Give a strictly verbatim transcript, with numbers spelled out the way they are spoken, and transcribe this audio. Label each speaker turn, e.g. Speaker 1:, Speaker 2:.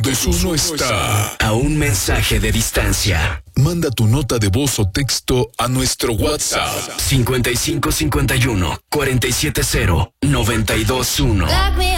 Speaker 1: dos uno está
Speaker 2: a un mensaje de distancia.
Speaker 1: Manda tu nota de voz o texto a nuestro WhatsApp
Speaker 2: cincuenta y cinco cincuenta y uno cuarenta y siete cero noventa y dos uno.